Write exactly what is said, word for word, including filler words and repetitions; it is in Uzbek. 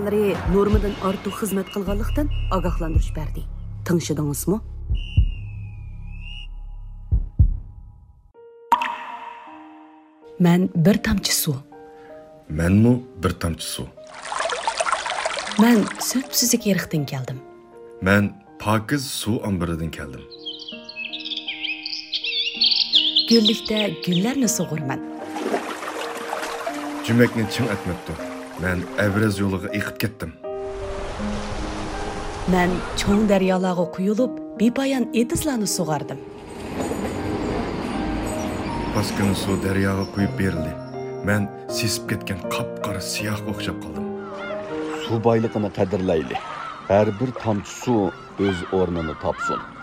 organlari normadan ortiq xizmat qilganlikdan ogohlantirish berdi. Tingshidingizmi? Men bir tomchi suv. Menmi bir tomchi suv. Men Sötpsizlik yeriqdan keldim. Men pokiz suv ombiridan keldim. Gullikda gullarni sug'urman. Jumakni chim etmabdi. Men Evraz yo'liga eqib ketdim. Men cho'ng daryolarga quyilib, bepoyon etizlarni sug'ardim. Paskini suv daryoga quyib berildi. Men sesib ketgan qop-qora siyoh o'xshab qoldim. Su boyligini qadrlayli. Har bir tomchi suv o'z o'rnini topsin.